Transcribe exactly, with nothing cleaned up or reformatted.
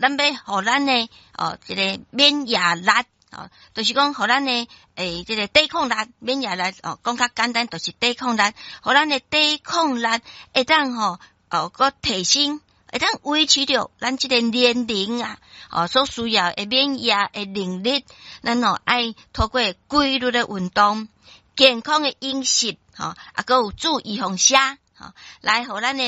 咱要互咱的哦，这个免疫力哦，就是讲互咱的诶，这个抵抗力、免疫力哦，讲较简单，就是抵抗力，互咱的抵抗力会当吼哦，个提升。会当维持着咱这个年龄啊，哦所需要的免疫的能力，咱哦爱透过规律的运动、健康的饮食，吼、哦，啊，还有注意防下，吼、哦，来互咱的